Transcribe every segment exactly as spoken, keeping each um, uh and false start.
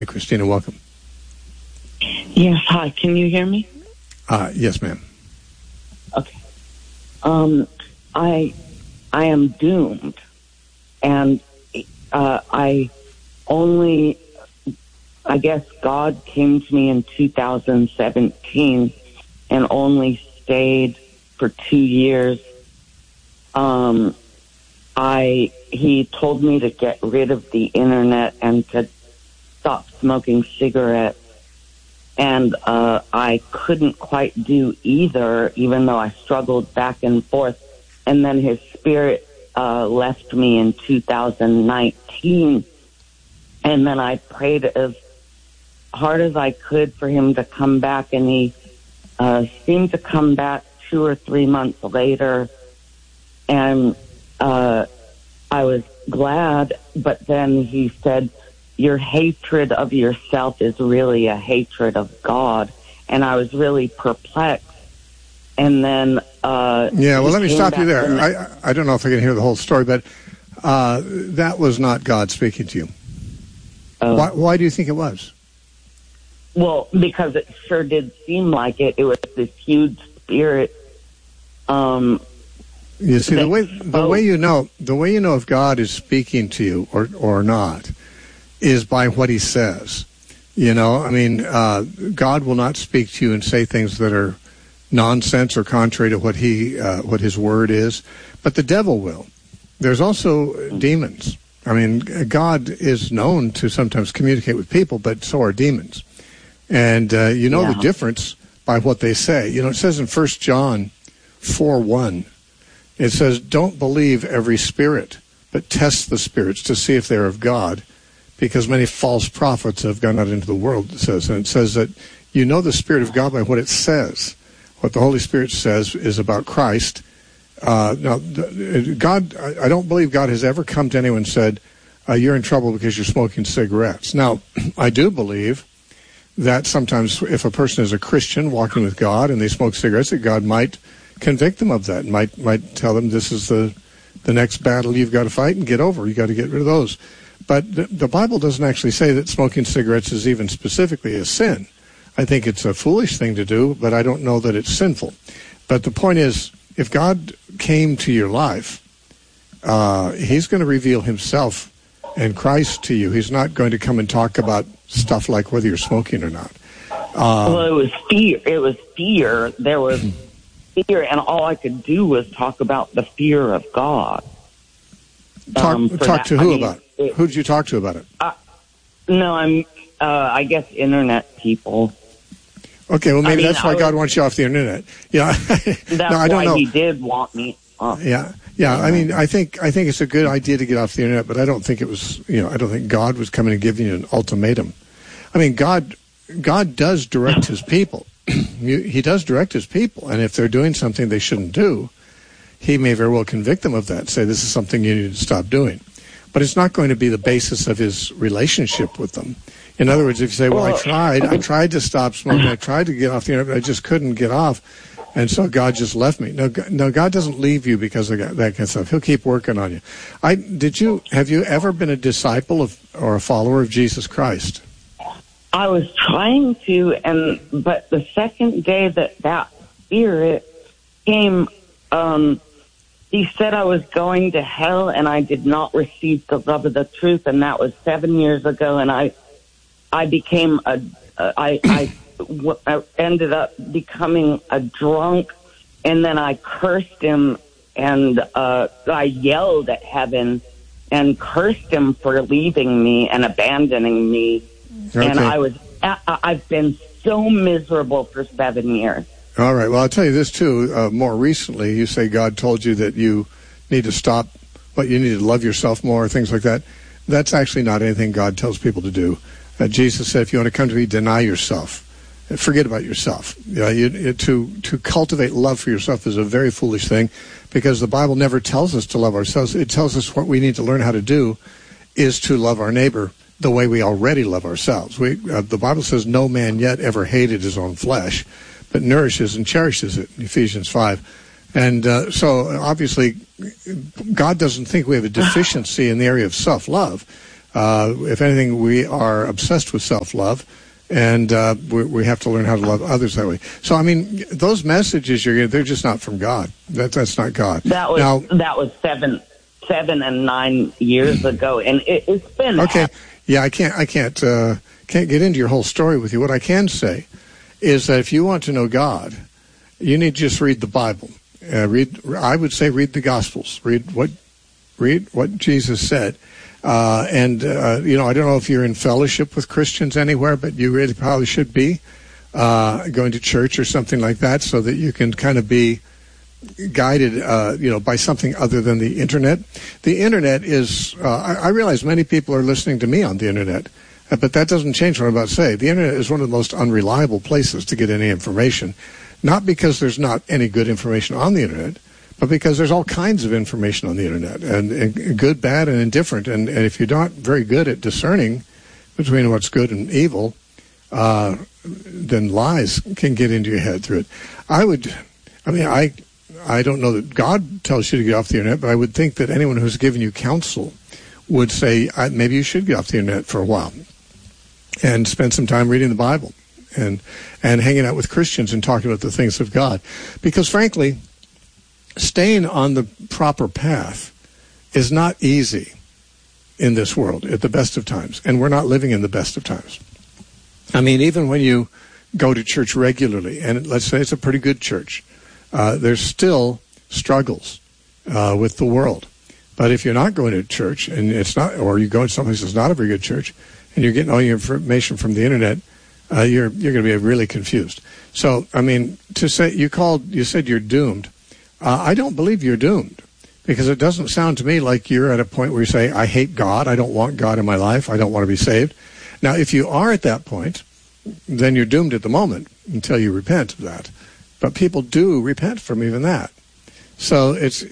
Hey, Christina, welcome. Yes, hi. Can you hear me? Uh, yes, ma'am. Okay. Um, I, I am doomed, and uh, I only, I guess God came to me in two thousand seventeen and only stayed for two years. Um, I he told me to get rid of the internet and to stop smoking cigarettes. And uh, I couldn't quite do either, even though I struggled back and forth. And then his spirit uh, left me in two thousand nineteen. And then I prayed as hard as I could for him to come back. And he uh, seemed to come back two or three months later. And uh, I was glad. But then he said, your hatred of yourself is really a hatred of God. And I was really perplexed. And then... Uh, yeah, well, let me stop you there. I, I don't know if I can hear the whole story, but uh, that was not God speaking to you. Uh, why, why do you think it was? Well, because it sure did seem like it. It was this huge spirit. Um, you see, the way the way you know the way you know if God is speaking to you or or not is by what he says. You know, I mean, uh, God will not speak to you and say things that are nonsense or contrary to what he, uh, what his word is, but the devil will. There's also demons. I mean, God is known to sometimes communicate with people, but so are demons. And uh, you know yeah. the difference by what they say. You know, it says in First John four one, it says, don't believe every spirit, but test the spirits to see if they're of God, because many false prophets have gone out into the world, it says. And it says that you know the Spirit of God by what it says. What the Holy Spirit says is about Christ. Uh, now, God, I don't believe God has ever come to anyone and said, uh, you're in trouble because you're smoking cigarettes. Now, I do believe that sometimes if a person is a Christian walking with God and they smoke cigarettes, that God might convict them of that and might, might tell them this is the, the next battle you've got to fight and get over. You've got to get rid of those. But the, the Bible doesn't actually say that smoking cigarettes is even specifically a sin. I think it's a foolish thing to do, but I don't know that it's sinful. But the point is, if God came to your life, uh, he's going to reveal himself and Christ to you. He's not going to come and talk about stuff like whether you're smoking or not. Um, well, it was fear. It was fear. There was fear, and all I could do was talk about the fear of God. Talk, Um, talk that, to who I mean, about it? Who did you talk to about it? Uh, no, I'm, uh, I guess, internet people. Okay, well, maybe I mean, that's why was, God wants you off the internet. Yeah, that's no, I don't why know. he did want me off. Yeah, yeah. I mean, I think I think it's a good idea to get off the internet, but I don't think it was. You know, I don't think God was coming and giving you an ultimatum. I mean, God, God does direct his people. He does direct his people, and if they're doing something they shouldn't do, he may very well convict them of that. Say this is something you need to stop doing, but it's not going to be the basis of his relationship with them. In other words, if you say, well, I tried, I tried to stop smoking, I tried to get off the internet, but I just couldn't get off, and so God just left me. No, no, God doesn't leave you because of that kind of stuff. He'll keep working on you. I did you have you ever been a disciple of or a follower of Jesus Christ? I was trying to, and but the second day that that spirit came, um, he said I was going to hell, and I did not receive the love of the truth, and that was seven years ago, and I. I became a, uh, I, I, w- I ended up becoming a drunk, and then I cursed him, and uh, I yelled at heaven and cursed him for leaving me and abandoning me. Okay. And I was, I, I've been so miserable for seven years. All right. Well, I'll tell you this too. Uh, more recently, you say God told you that you need to stop, but you need to love yourself more, things like that. That's actually not anything God tells people to do. Uh, Jesus said, if you want to come to me, deny yourself. Forget about yourself. You know, you, you, to, to cultivate love for yourself is a very foolish thing, because the Bible never tells us to love ourselves. It tells us what we need to learn how to do is to love our neighbor the way we already love ourselves. We, uh, the Bible says no man yet ever hated his own flesh, but nourishes and cherishes it, in Ephesians five. And uh, so, obviously, God doesn't think we have a deficiency in the area of self-love. Uh, if anything, we are obsessed with self-love, and uh, we, we have to learn how to love others that way. So, I mean, those messages you're getting, they're just not from God. That, that's not God. That was now, that was seven, seven and nine years ago, and it, it's been okay. half. Yeah, I can't, I can't, uh, can't get into your whole story with you. What I can say is that if you want to know God, you need to just read the Bible. Uh, read, I would say, read the Gospels. Read what, read what Jesus said. Uh, and, uh, you know, I don't know if you're in fellowship with Christians anywhere, but you really probably should be, uh, going to church or something like that so that you can kind of be guided, uh, you know, by something other than the Internet. The Internet is, uh, I, I realize many people are listening to me on the Internet, uh, but that doesn't change what I'm about to say. The Internet is one of the most unreliable places to get any information, not because there's not any good information on the Internet, but because there's all kinds of information on the Internet, and, and good, bad, and indifferent. And, and if you're not very good at discerning between what's good and evil, uh, then lies can get into your head through it. I would, I mean, I, I don't know that God tells you to get off the Internet, but I would think that anyone who's given you counsel would say, I, maybe you should get off the Internet for a while and spend some time reading the Bible and and hanging out with Christians and talking about the things of God. Because frankly, staying on the proper path is not easy in this world at the best of times, and we're not living in the best of times. I mean, even when you go to church regularly, and let's say it's a pretty good church, uh, there's still struggles uh, with the world. But if you're not going to church, and it's not, or you go to someplace that's not a very good church, and you're getting all your information from the Internet, uh, you're you're going to be really confused. So, I mean, to say you called, you said you're doomed. Uh, I don't believe you're doomed, because it doesn't sound to me like you're at a point where you say, I hate God, I don't want God in my life, I don't want to be saved. Now, if you are at that point, then you're doomed at the moment until you repent of that. But people do repent from even that. So it's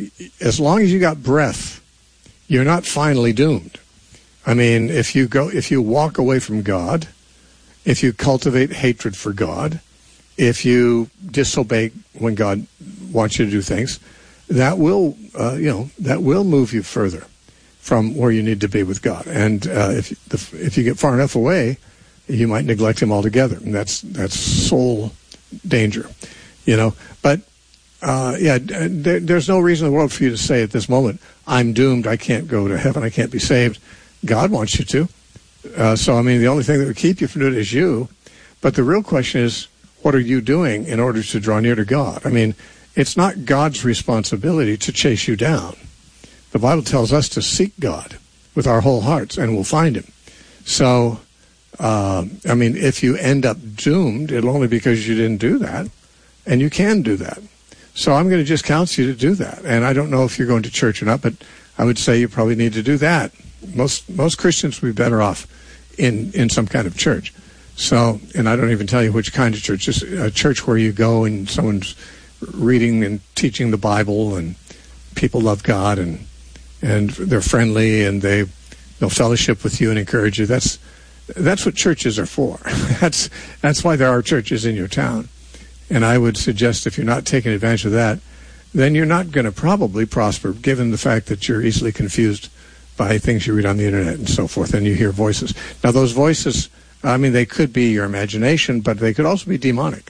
as long as you got breath, you're not finally doomed. I mean, if you go, if you walk away from God, if you cultivate hatred for God, if you disobey when God wants you to do things, that will, uh, you know, that will move you further from where you need to be with God. And uh, if the, if you get far enough away, you might neglect Him altogether, and that's that's soul danger, you know. But uh, yeah, there, there's no reason in the world for you to say at this moment, "I'm doomed. I can't go to heaven. I can't be saved." God wants you to. Uh, so I mean, the only thing that would keep you from doing it is you. But the real question is, what are you doing in order to draw near to God? I mean, it's not God's responsibility to chase you down. The Bible tells us to seek God with our whole hearts, and we'll find Him. So, uh, I mean, if you end up doomed, it'll only be because you didn't do that, and you can do that. So I'm going to just counsel you to do that. And I don't know if you're going to church or not, but I would say you probably need to do that. Most most Christians would be better off in, in some kind of church. So, and I don't even tell you which kind of church. Just a church where you go and someone's reading and teaching the Bible, and people love God, and and they're friendly, and they they'll fellowship with you and encourage you. That's that's what churches are for. that's that's why there are churches in your town. And I would suggest if you're not taking advantage of that, then you're not going to probably prosper, given the fact that you're easily confused by things you read on the Internet and so forth, and you hear voices. Now, those voices, I mean, they could be your imagination, but they could also be demonic.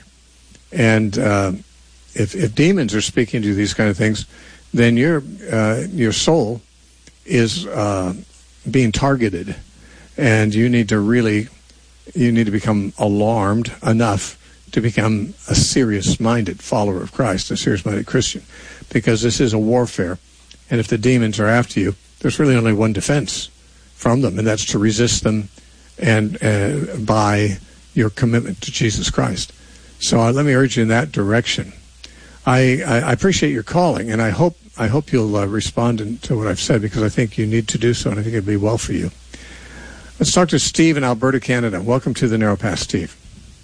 And uh, if, if demons are speaking to you these kind of things, then your uh, your soul is uh, being targeted, and you need to really, you need to become alarmed enough to become a serious-minded follower of Christ, a serious-minded Christian, because this is a warfare, and if the demons are after you, there's really only one defense from them, and that's to resist them and uh, by your commitment to Jesus Christ. So uh, let me urge you in that direction. I, I, I appreciate your calling, and I hope I hope you'll uh, respond in, to what I've said, because I think you need to do so, and I think it'd be well for you. Let's talk to Steve in Alberta, Canada. Welcome to the Narrow Path, Steve.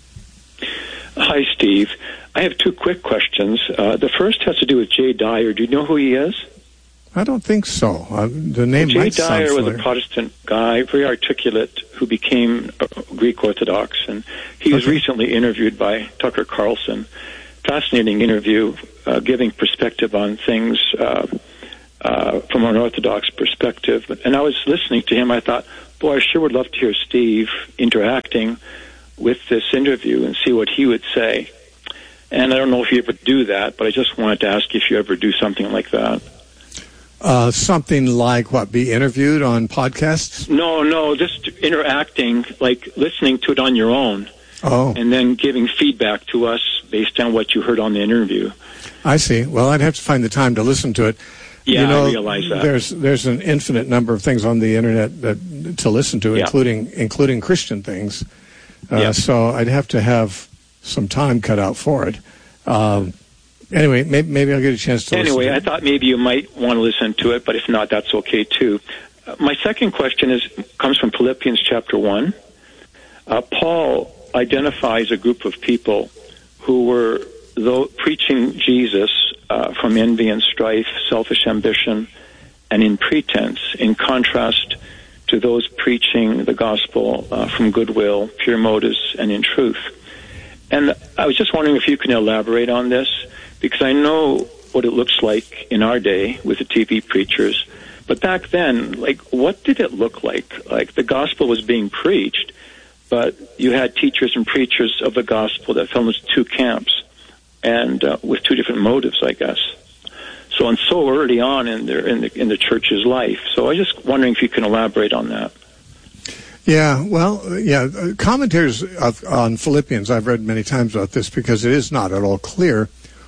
Hi, Steve. I have two quick questions. Uh, the first has to do with Jay Dyer. Do you know who he is? I don't think so. Uh, the name well, Jay might Dyer sound was a Protestant guy, very articulate, who became uh, Greek Orthodox, and he was okay. recently interviewed by Tucker Carlson. Fascinating interview, uh, giving perspective on things uh, uh, from an Orthodox perspective. And I was listening to him. I thought, boy, I sure would love to hear Steve interacting with this interview and see what he would say. And I don't know if you ever do that, but I just wanted to ask if you ever do something like that. Uh, something like what, be interviewed on podcasts? No, no, just interacting, like listening to it on your own. Oh. And then giving feedback to us based on what you heard on the interview. I see. Well, I'd have to find the time to listen to it. Yeah, you know, I realize that. There's there's an infinite number of things on the internet that, to listen to, yeah. including including Christian things. Uh, yeah. So I'd have to have some time cut out for it. Um, anyway, maybe, maybe I'll get a chance to anyway, listen to I it. thought maybe you might want to listen to it, but if not, that's okay too. Uh, my second question is comes from Philippians chapter one. Uh, Paul identifies a group of people who were though preaching Jesus uh, from envy and strife, selfish ambition, and in pretense, in contrast to those preaching the gospel uh, from goodwill, pure motives, and in truth. And I was just wondering if you can elaborate on this, because I know what it looks like in our day with the T V preachers. But back then, like, what did it look like? Like, the gospel was being preached, but you had teachers and preachers of the gospel that fell into two camps, and uh, with two different motives, I guess. So, and so early on in their in the in the church's life. So, I was just wondering if you can elaborate on that. Yeah, well, yeah, commentators of, on Philippians, I've read many times about this because it is not at all clear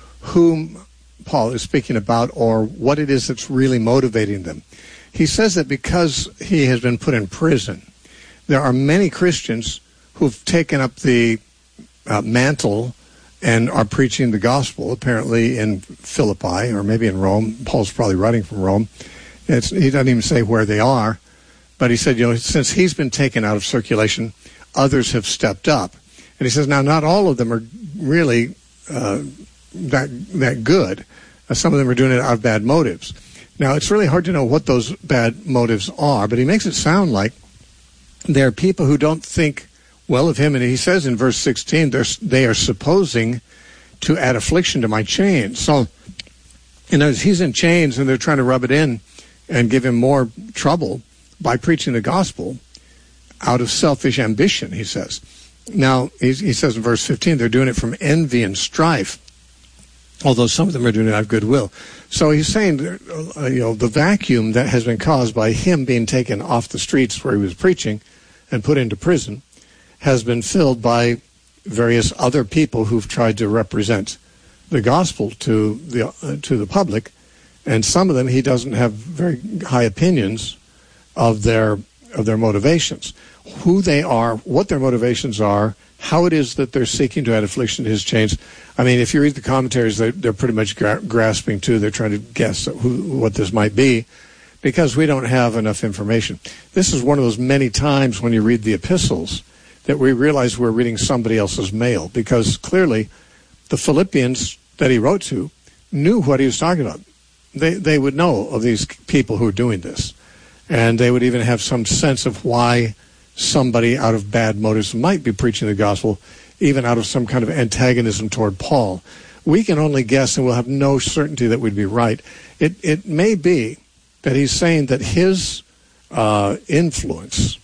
whom Paul is speaking about or what it is that's really motivating them. He says that because he has been put in prison, there are many Christians who've taken up the uh, mantle and are preaching the gospel, apparently in Philippi or maybe in Rome. Paul's probably writing from Rome. It's, he doesn't even say where they are. But he said, you know, since he's been taken out of circulation, others have stepped up. And he says, now, not all of them are really uh, that that good. Uh, some of them are doing it out of bad motives. Now, it's really hard to know what those bad motives are, but he makes it sound like there are people who don't think well of him. And he says in verse sixteen, they are supposing to add affliction to my chains. So, you know, he's in chains and they're trying to rub it in and give him more trouble by preaching the gospel out of selfish ambition, he says. Now, he, he says in verse fifteen, they're doing it from envy and strife, although some of them are doing it out of goodwill. So he's saying, uh, you know, the vacuum that has been caused by him being taken off the streets where he was preaching and put into prison has been filled by various other people who've tried to represent the gospel to the uh, to the public, and some of them he doesn't have very high opinions of their of their motivations, who they are, what their motivations are, how it is that they're seeking to add affliction to his chains. I mean, if you read the commentaries, they're, they're pretty much gra- grasping too. They're trying to guess who, what this might be, because we don't have enough information. This is one of those many times when you read the epistles that we realize we're reading somebody else's mail, because clearly the Philippians that he wrote to knew what he was talking about. They they would know of these people who are doing this. And they would even have some sense of why somebody out of bad motives might be preaching the gospel, even out of some kind of antagonism toward Paul. We can only guess, and we'll have no certainty that we'd be right. It it may be that he's saying that his uh, influence,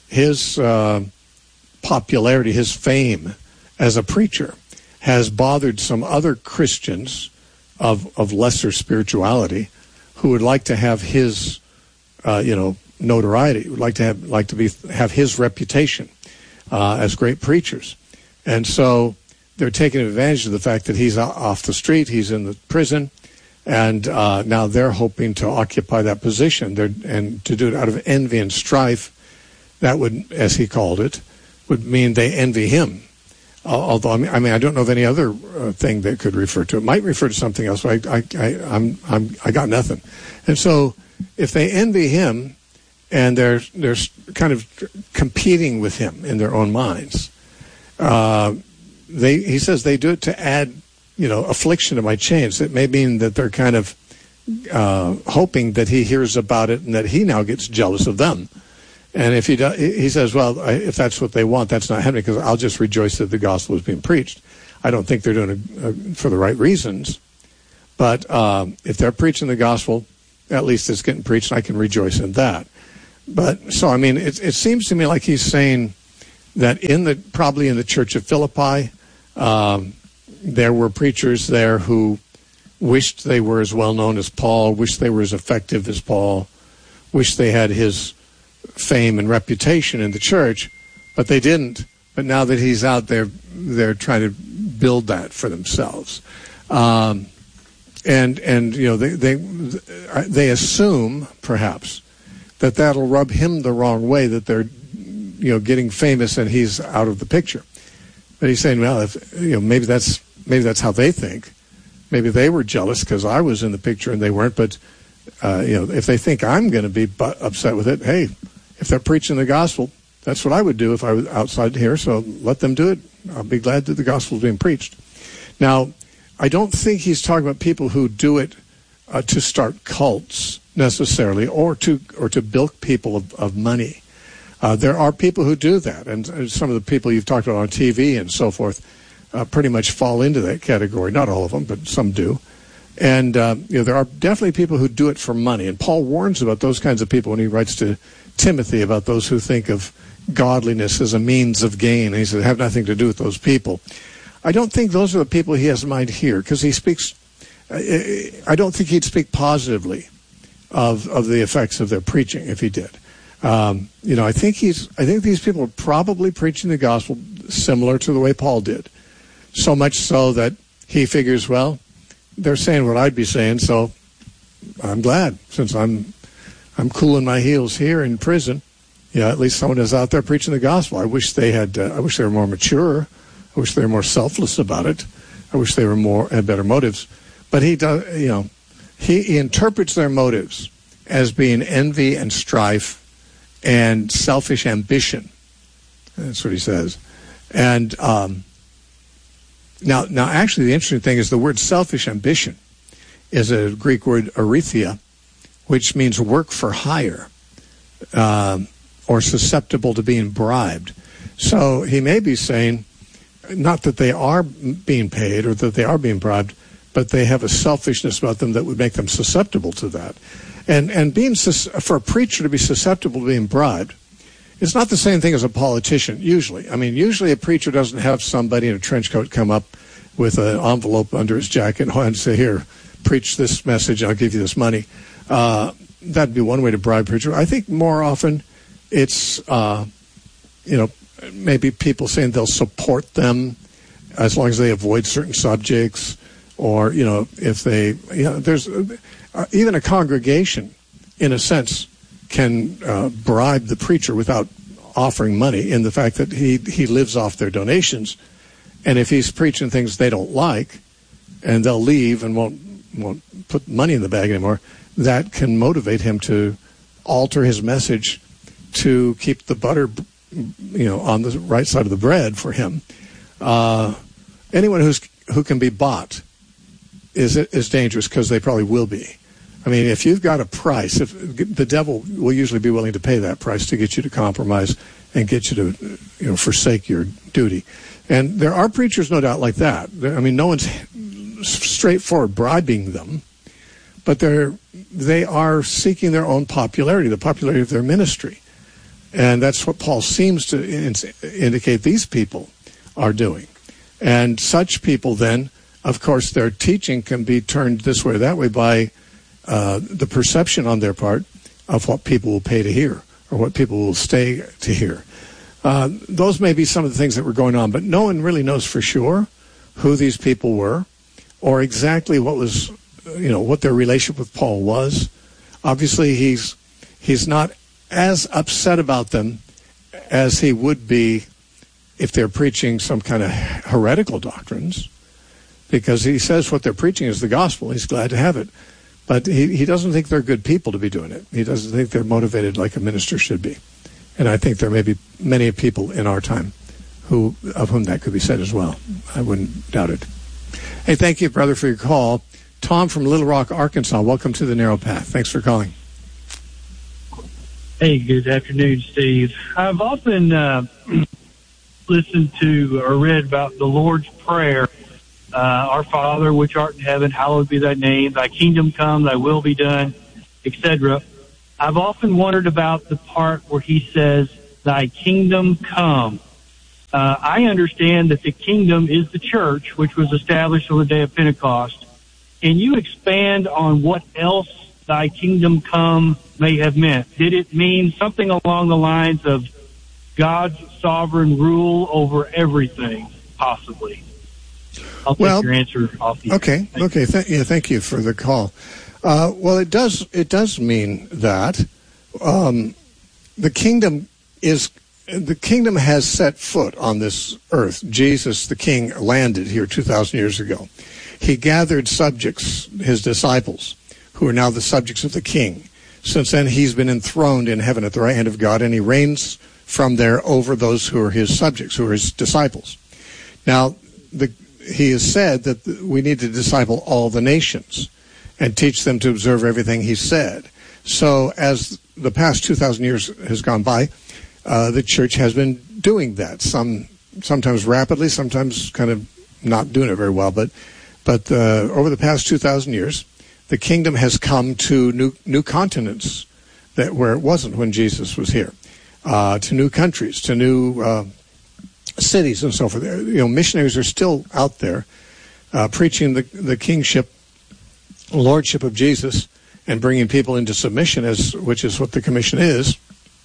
his uh, popularity, his fame as a preacher has bothered some other Christians of of lesser spirituality who would like to have his Uh, you know, notoriety. Would like to have like to be have his reputation uh, as great preachers, and so they're taking advantage of the fact that he's off the street, he's in the prison, and uh, now they're hoping to occupy that position. They're, and to do it out of envy and strife, that would, as he called it, would mean they envy him. Uh, although I mean, I mean, I don't know of any other uh, thing that could refer to it. Might refer to something else. But I, I, I, I'm, I'm, I got nothing, and so. If they envy him and they're they're kind of competing with him in their own minds, uh, they he says they do it to add, you know, affliction to my chains. It may mean that they're kind of uh, hoping that he hears about it and that he now gets jealous of them. And if he do, he says, well, if that's what they want, that's not happening, because I'll just rejoice that the gospel is being preached. I don't think they're doing it uh, for the right reasons, but uh, if they're preaching the gospel, at least it's getting preached, and I can rejoice in that. But so, I mean, it, it seems to me like he's saying that in the probably in the church of Philippi, um, there were preachers there who wished they were as well known as Paul, wished they were as effective as Paul, wished they had his fame and reputation in the church, but they didn't. But now that he's out there, they're trying to build that for themselves. Um, and, and you know, they, they, they assume, perhaps, that that'll rub him the wrong way, that they're, you know, getting famous and he's out of the picture. But he's saying, well, if, you know, maybe that's, maybe that's how they think. Maybe they were jealous because I was in the picture and they weren't. But, uh, you know, if they think I'm going to be bu- upset with it, hey, if they're preaching the gospel, that's what I would do if I was outside here. So let them do it. I'll be glad that the gospel is being preached. Now, I don't think he's talking about people who do it uh, to start cults necessarily, or to or to bilk people of, of money. Uh, there are people who do that, and, and some of the people you've talked about on T V and so forth uh, pretty much fall into that category. Not all of them, but some do. And uh, you know, there are definitely people who do it for money. And Paul warns about those kinds of people when he writes to Timothy about those who think of godliness as a means of gain. And he said, have nothing to do with those people. I don't think those are the people he has in mind here, because he speaks, I don't think he'd speak positively of of the effects of their preaching if he did. Um, you know, I think he's, I think these people are probably preaching the gospel similar to the way Paul did. So much so that he figures, well, they're saying what I'd be saying, so I'm glad, since I'm I'm cooling my heels here in prison. You know, at least someone is out there preaching the gospel. I wish they had. Uh, I wish they were more mature. I wish they were more selfless about it. I wish they were more had better motives. But he does. You know, he, he interprets their motives as being envy and strife and selfish ambition. That's what he says. And um, now, now, actually, the interesting thing is the word selfish ambition is a Greek word arithia, which means work for hire, uh, or susceptible to being bribed. So he may be saying, not that they are being paid or that they are being bribed, but they have a selfishness about them that would make them susceptible to that. And and being sus- for a preacher to be susceptible to being bribed, it's not the same thing as a politician, usually. I mean, usually a preacher doesn't have somebody in a trench coat come up with an envelope under his jacket and say, here, preach this message, I'll give you this money. Uh, that'd be one way to bribe a preacher. I think more often it's, uh, you know, maybe people saying they'll support them as long as they avoid certain subjects, or, you know, if they, you know, there's uh, even a congregation, in a sense, can uh, bribe the preacher without offering money, in the fact that he, he lives off their donations. And if he's preaching things they don't like, and they'll leave and won't won't put money in the bag anymore, that can motivate him to alter his message to keep the butter, you know, on the right side of the bread for him. Uh, anyone who's who can be bought is is dangerous, because they probably will be. I mean, if you've got a price, if the devil will usually be willing to pay that price to get you to compromise and get you to, you know, forsake your duty. And there are preachers, no doubt, like that. I mean, no one's straightforward bribing them, but they're they are seeking their own popularity, the popularity of their ministry. And that's what Paul seems to in- indicate these people are doing. And such people then, of course, their teaching can be turned this way or that way by uh, the perception on their part of what people will pay to hear or what people will stay to hear. Uh, those may be some of the things that were going on, but no one really knows for sure who these people were or exactly what was, you know, what their relationship with Paul was. Obviously, he's he's not as upset about them as he would be if they're preaching some kind of heretical doctrines, because he says what they're preaching is the gospel. He's glad to have it. But he, he doesn't think they're good people to be doing it. He doesn't think they're motivated like a minister should be. And I think there may be many people in our time who of whom that could be said as well. I wouldn't doubt it. Hey, thank you, brother, for your call. Tom from Little Rock, Arkansas. Welcome to the Narrow Path. Thanks for calling. Hey, good afternoon, Steve. I've often uh, listened to or read about the Lord's Prayer. Uh, Our Father, which art in heaven, hallowed be thy name. Thy kingdom come, thy will be done et cetera, I've often wondered about the part where he says, "Thy kingdom come." Uh, I understand that the kingdom is the church, which was established on the day of Pentecost. Can you expand on what else "thy kingdom come" may have meant? Did it mean something along the lines of God's sovereign rule over everything, possibly? I'll take well, your answer off the Okay, air. okay. Th- yeah, thank you for the call. Uh, well, it does. It does mean that um, the kingdom is the kingdom has set foot on this earth. Jesus, the King, landed here two thousand years ago. He gathered subjects, his disciples, who are now the subjects of the King. Since then, he's been enthroned in heaven at the right hand of God, and he reigns from there over those who are his subjects, who are his disciples. Now, the, he has said that we need to disciple all the nations and teach them to observe everything he said. So as the past two thousand years has gone by, uh, the church has been doing that, some sometimes rapidly, sometimes kind of not doing it very well. But but uh, over the past two thousand years, the kingdom has come to new new continents that where it wasn't when Jesus was here, uh, to new countries, to new uh, cities and so forth. You know, missionaries are still out there uh, preaching the the kingship, lordship of Jesus, and bringing people into submission, as which is what the commission is.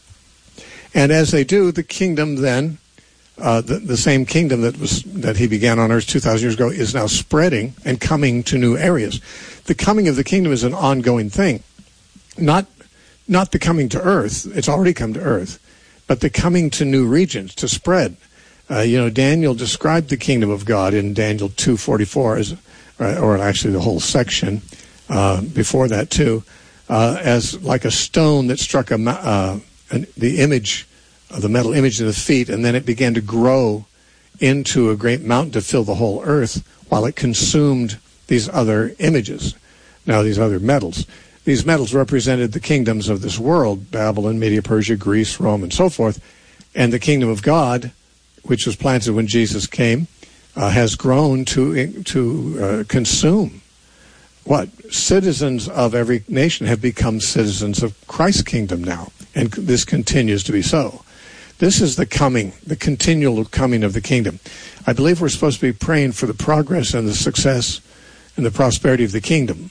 And as they do, the kingdom then, uh, the, the same kingdom that was that he began on earth two thousand years ago, is now spreading and coming to new areas. The coming of the kingdom is an ongoing thing, not not the coming to earth. It's already come to earth, but the coming to new regions to spread. Uh, you know, Daniel described the kingdom of God in Daniel two forty-four as, or actually the whole section uh, before that too, uh, as like a stone that struck a uh, an, the image, uh, the metal image of the feet, and then it began to grow into a great mountain to fill the whole earth, while it consumed these other images. Now, these other metals. These metals represented the kingdoms of this world: Babylon, Media, Persia, Greece, Rome, and so forth. And the kingdom of God, which was planted when Jesus came, uh, has grown to to uh, consume what? Citizens of every nation have become citizens of Christ's kingdom now, and this continues to be so. This is the coming, the continual coming of the kingdom. I believe we're supposed to be praying for the progress and the success and the prosperity of the kingdom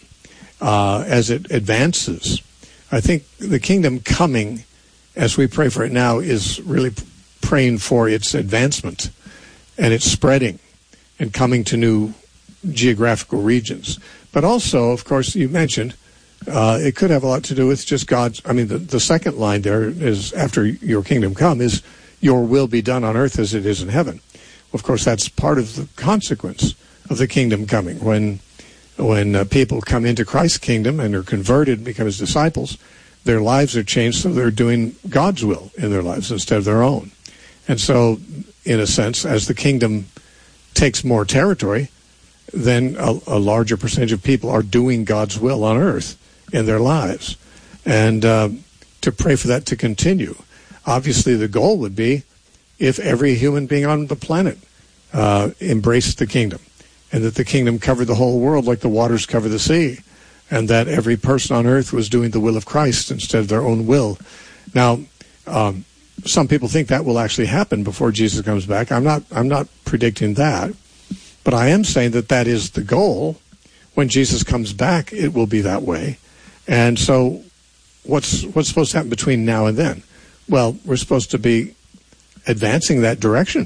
uh, as it advances. I think the kingdom coming, as we pray for it now, is really praying for its advancement and its spreading and coming to new geographical regions. But also, of course, you mentioned, uh, it could have a lot to do with just God's, I mean, the, the second line there is, after your kingdom come, is your will be done on earth as it is in heaven. Of course, that's part of the consequence of the kingdom coming. When when uh, people come into Christ's kingdom and are converted and become his disciples, their lives are changed, so they're doing God's will in their lives instead of their own. And so, in a sense, as the kingdom takes more territory, then a, a larger percentage of people are doing God's will on earth in their lives. And uh, to pray for that to continue. Obviously, the goal would be if every human being on the planet uh, embraced the kingdom, and that the kingdom covered the whole world like the waters cover the sea, and that every person on earth was doing the will of Christ instead of their own will. Now, um, some people think that will actually happen before Jesus comes back. I'm not, I'm not predicting that, but I am saying that that is the goal. When Jesus comes back, it will be that way. And so what's what's supposed to happen between now and then? Well, we're supposed to be advancing that direction.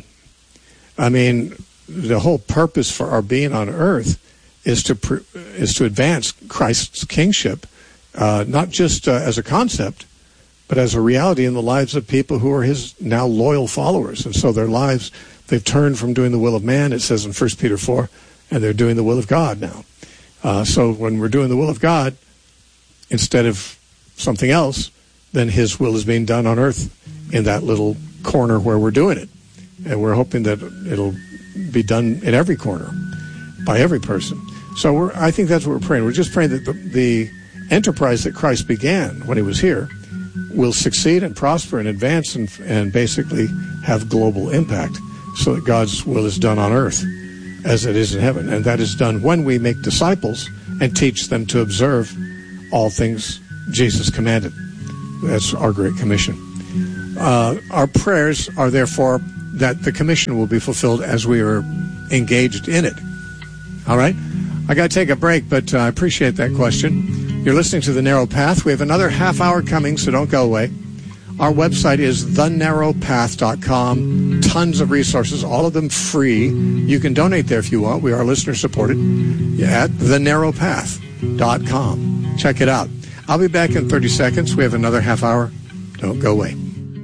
I mean, the whole purpose for our being on earth is to pr- is to advance Christ's kingship, uh, not just uh, as a concept, but as a reality in the lives of people who are his now loyal followers. And so their lives, they've turned from doing the will of man, it says in First Peter four, and they're doing the will of God now. Uh, so when we're doing the will of God, instead of something else, then his will is being done on earth in that little corner where we're doing it. And we're hoping that it'll be done in every corner by every person. So we're, I think that's what we're praying. We're just praying that the, the enterprise that Christ began when he was here will succeed and prosper and advance and, and basically have global impact, so that God's will is done on earth as it is in heaven. And that is done when we make disciples and teach them to observe all things Jesus commanded. That's our Great Commission. Uh, our prayers are therefore that the commission will be fulfilled as we are engaged in it. All right? I got to take a break, but uh, I appreciate that question. You're listening to The Narrow Path. We have another half hour coming, so don't go away. Our website is the narrow path dot com. Tons of resources, all of them free. You can donate there if you want. We are listener-supported at the narrow path dot com. Check it out. I'll be back in thirty seconds. We have another half hour. Don't go away.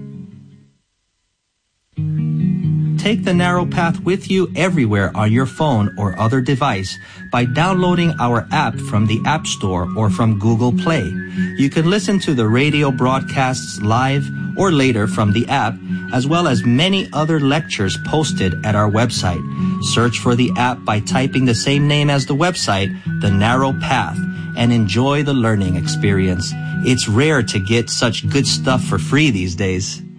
Take The Narrow Path with you everywhere on your phone or other device by downloading our app from the App Store or from Google Play. You can listen to the radio broadcasts live or later from the app, as well as many other lectures posted at our website. Search for the app by typing the same name as the website, The Narrow Path, and enjoy the learning experience. It's rare to get such good stuff for free these days.